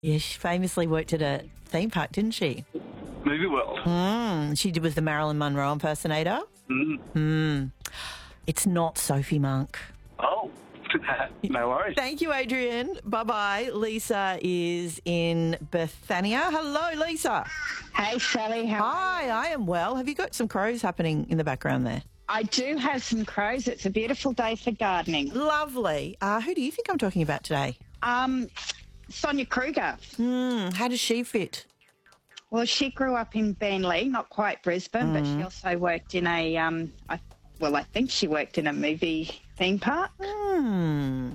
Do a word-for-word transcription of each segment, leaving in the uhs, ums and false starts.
Yeah, she famously worked at a theme park, didn't she? Movie World. Mm, she did was the Marilyn Monroe impersonator. Mm. Mm. It's not Sophie Monk. Oh, no worries. Thank you, Adrian. Bye-bye. Lisa is in Bethania. Hello, Lisa. Hey, Sally. How are Hi, you? I am well. Have you got some crows happening in the background there? I do have some crows. It's a beautiful day for gardening. Lovely. Uh, who do you think I'm talking about today? Um, Sonia Kruger. Hmm, how does she fit? Well, she grew up in Beenleigh, not quite Brisbane, but she also worked in a, um, I, well, I think she worked in a movie theme park. Hmm.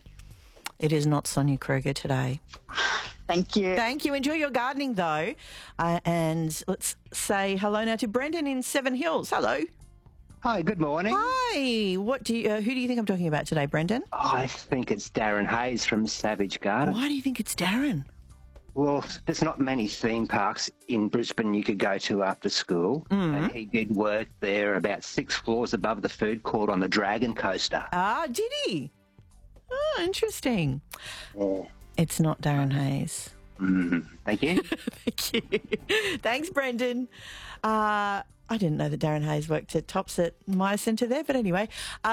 It is not Sonia Kruger today. Thank you. Thank you. Enjoy your gardening, though. Uh, and let's say hello now to Brendan in Seven Hills. Hello. Hi, good morning. Hi. What do you, uh, who do you think I'm talking about today, Brendan? I think it's Darren Hayes from Savage Garden. Why do you think it's Darren? Well, there's not many theme parks in Brisbane you could go to after school. Mm. And he did work there about six floors above the food court on the Dragon Coaster. Ah, did he? Oh, interesting. Yeah. It's not Darren Hayes. Mm, thank you. Thank you. Thanks, Brendan. Uh, I didn't know that Darren Hayes worked at Tops at Myer Centre there, but anyway.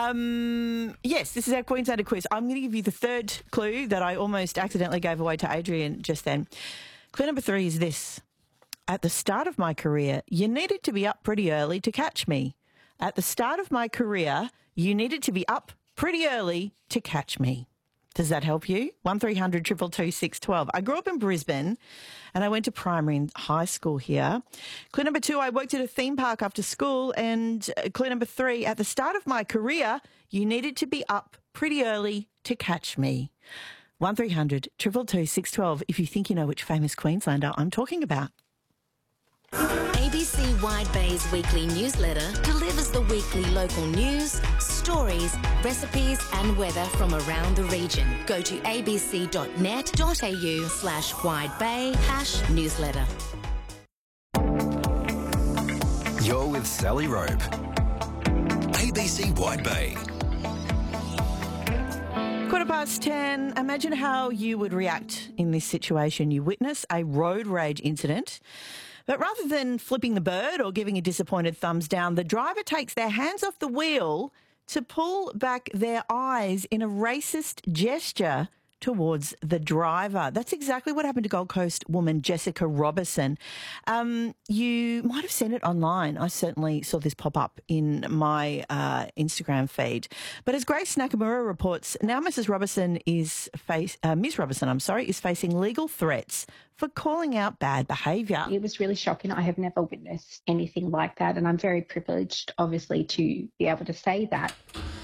Um, yes, this is our Queenslander quiz. I'm going to give you the third clue that I almost accidentally gave away to Adrian just then. Clue number three is this. At the start of my career, you needed to be up pretty early to catch me. At the start of my career, you needed to be up pretty early to catch me. Does that help you? one three hundred two two two six one two. I grew up in Brisbane and I went to primary and high school here. Clue number two, I worked at a theme park after school. And clue number three, at the start of my career, you needed to be up pretty early to catch me. one three hundred two two two six one two if you think you know which famous Queenslander I'm talking about. A B C Wide Bay's weekly newsletter delivers the weekly local news, stories, recipes and weather from around the region. Go to abc.net.au slash widebay hash newsletter. You're with Sally Rope. A B C Wide Bay. Quarter past ten. Imagine how you would react in this situation. You witness a road rage incident. But rather than flipping the bird or giving a disappointed thumbs down, the driver takes their hands off the wheel to pull back their eyes in a racist gesture towards the driver. That's exactly what happened to Gold Coast woman Jessica Robertson. Um, you might have seen it online. I certainly saw this pop up in my uh, Instagram feed. But as Grace Nakamura reports, now Missus Robertson is face uh, Miz Robertson, I'm sorry, is facing legal threats for calling out bad behaviour. It was really shocking. I have never witnessed anything like that, and I'm very privileged, obviously, to be able to say that.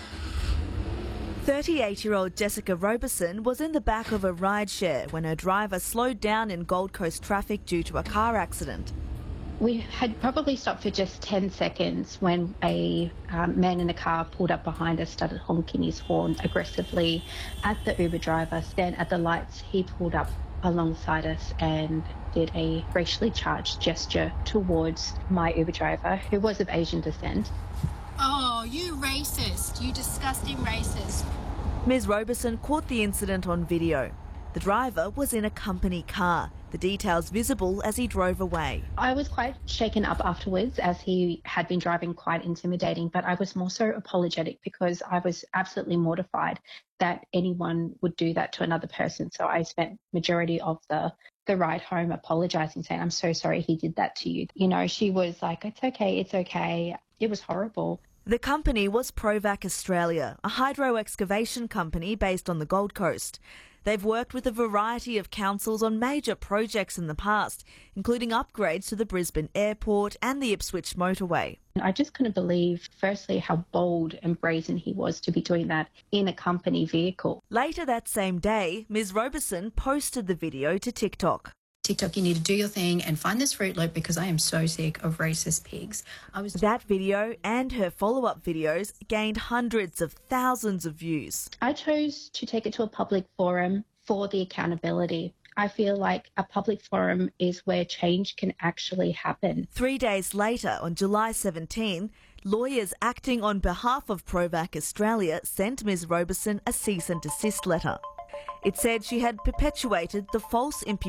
thirty-eight-year-old Jessica Robertson was in the back of a rideshare when her driver slowed down in Gold Coast traffic due to a car accident. We had probably stopped for just ten seconds when a um, man in a car pulled up behind us, started honking his horn aggressively at the Uber driver. Then at the lights, he pulled up alongside us and did a racially charged gesture towards my Uber driver, who was of Asian descent. Oh, you racist. You disgusting racist. Miz Robertson caught the incident on video. The driver was in a company car, the details visible as he drove away. I was quite shaken up afterwards, as he had been driving quite intimidating, but I was more so apologetic because I was absolutely mortified that anyone would do that to another person. So I spent majority of the the ride home apologising, saying, I'm so sorry he did that to you. You know, she was like, it's okay, it's okay. It was horrible. The company was Provac Australia, a hydro excavation company based on the Gold Coast. They've worked with a variety of councils on major projects in the past, including upgrades to the Brisbane Airport and the Ipswich motorway. I just couldn't believe, firstly, how bold and brazen he was to be doing that in a company vehicle. Later that same day, Miz Robertson posted the video to TikTok. TikTok, you need to do your thing and find this Fruit Loop because I am so sick of racist pigs. I was That video and her follow-up videos gained hundreds of thousands of views. I chose to take it to a public forum for the accountability. I feel like a public forum is where change can actually happen. Three days later, on July seventeenth, lawyers acting on behalf of Provac Australia sent Miz Robertson a cease and desist letter. It said she had perpetuated the false imputation